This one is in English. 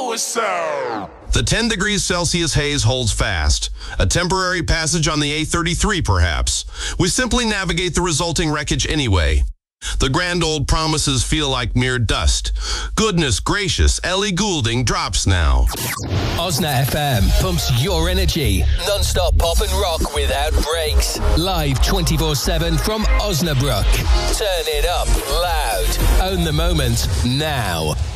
The 10 degrees Celsius haze holds fast. A temporary passage on the A33, perhaps. We simply navigate the resulting wreckage anyway. The grand old promises feel like mere dust. Goodness gracious, Ellie Goulding drops now. Osna FM pumps your energy. Non-stop pop and rock without breaks. Live 24/7 from Osnabrück. Turn it up loud. Own the moment now.